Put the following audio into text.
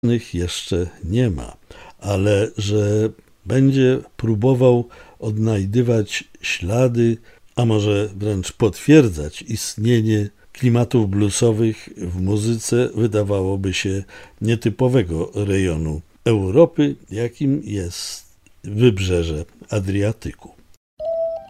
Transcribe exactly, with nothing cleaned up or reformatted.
jeszcze nie ma, ale że będzie próbował odnajdywać ślady, a może wręcz potwierdzać istnienie klimatów bluesowych w muzyce, wydawałoby się, nietypowego rejonu Europy, jakim jest wybrzeże Adriatyku.